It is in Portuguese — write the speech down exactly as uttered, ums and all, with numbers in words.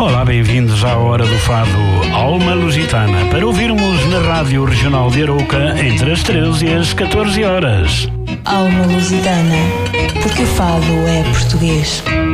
Olá, bem-vindos à Hora do Fado Alma Lusitana, para ouvirmos na Rádio Regional de Arouca entre as treze e as catorze horas. Alma Lusitana, porque o fado é português.